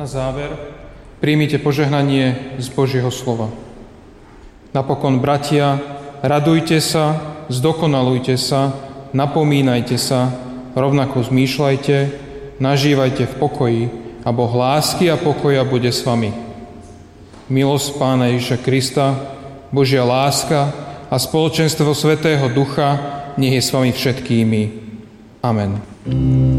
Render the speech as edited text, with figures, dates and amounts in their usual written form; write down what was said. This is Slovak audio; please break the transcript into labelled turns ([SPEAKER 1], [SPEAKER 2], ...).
[SPEAKER 1] záver príjmite požehnanie z Božieho slova. Napokon, bratia, radujte sa, zdokonalujte sa, napomínajte sa, rovnako zmýšľajte, nažívajte v pokoji a Boh lásky a pokoja bude s vami. Milosť Pána Ježiša Krista, Božia láska a spoločenstvo Svätého Ducha nech je s vami všetkými. Amen.